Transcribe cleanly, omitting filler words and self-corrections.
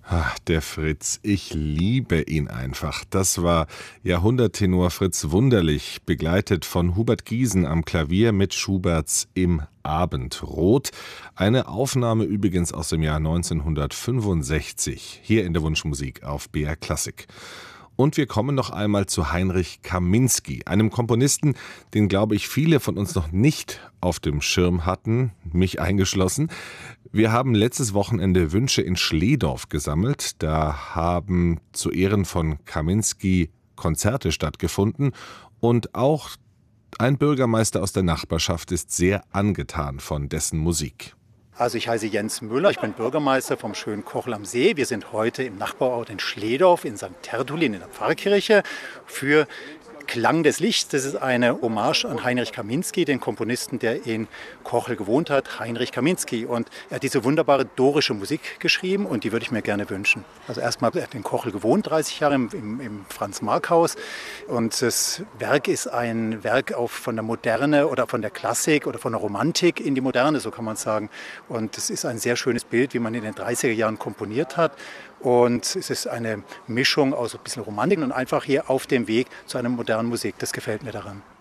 Der Fritz, ich liebe ihn einfach. Das war Jahrhunderttenor Fritz Wunderlich, begleitet von Hubert Giesen am Klavier mit Schuberts Im Abendrot. Eine Aufnahme übrigens aus dem Jahr 1965, hier in der Wunschmusik auf BR Klassik. Und wir kommen noch einmal zu Heinrich Kaminski, einem Komponisten, den, glaube ich, viele von uns noch nicht auf dem Schirm hatten, mich eingeschlossen. Wir haben letztes Wochenende Wünsche in Schlehdorf gesammelt. Da haben zu Ehren von Kaminski Konzerte stattgefunden und auch ein Bürgermeister aus der Nachbarschaft ist sehr angetan von dessen Musik. Also ich heiße Jens Müller, ich bin Bürgermeister vom schönen Kochel am See. Wir sind heute im Nachbarort in Schlehdorf in St. Tertulin in der Pfarrkirche für Klang des Lichts. Das ist eine Hommage an Heinrich Kaminski, den Komponisten, der in Kochel gewohnt hat, Heinrich Kaminski. Und er hat diese wunderbare dorische Musik geschrieben und die würde ich mir gerne wünschen. Also erstmal, er hat in Kochel gewohnt, 30 Jahre im Franz-Marc-Haus. Und das Werk ist ein Werk von der Moderne oder von der Klassik oder von der Romantik in die Moderne, so kann man sagen. Und es ist ein sehr schönes Bild, wie man in den 30er Jahren komponiert hat. Und es ist eine Mischung aus ein bisschen Romantik und einfach hier auf dem Weg zu einer modernen Musik. Das gefällt mir daran.